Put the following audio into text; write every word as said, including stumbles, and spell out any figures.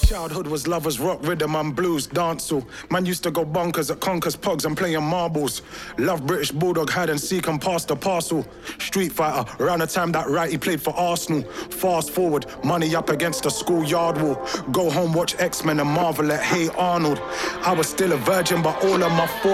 Childhood was lovers, rock, rhythm and blues, dancehall. Man used to go bonkers at Conkers, Pogs and playing marbles. Love British Bulldog, hide and seek and pass the parcel. Street fighter, around the time that right he played for Arsenal. Fast forward, money up against the schoolyard wall. Go home, watch X-Men and marvel at Hey Arnold. I was still a virgin, but all of my